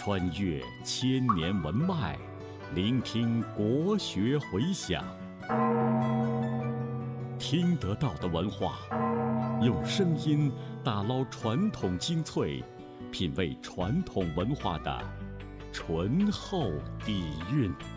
穿越千年文脉，聆听国学回响。听得到的文化，用声音打捞传统精粹，品味传统文化的醇厚底蕴。